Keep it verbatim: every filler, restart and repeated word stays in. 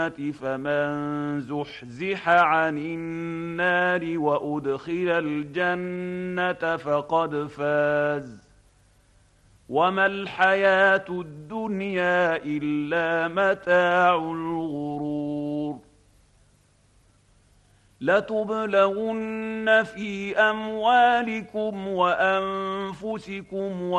فمن زحزح عن النار وأدخل الجنة فقد فاز وما الحياة الدنيا إلا متاع الغرور لتبلغن في أموالكم وأنفسكم